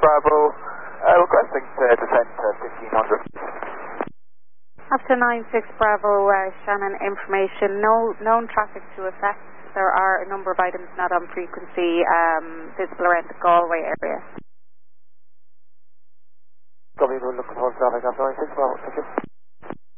Bravo, requesting to descend to 1500. After 96 Bravo, Shannon, information, no known traffic to affect. There are a number of items not on frequency visible around the Galway area. W, looking for traffic after 96 Bravo, thank you.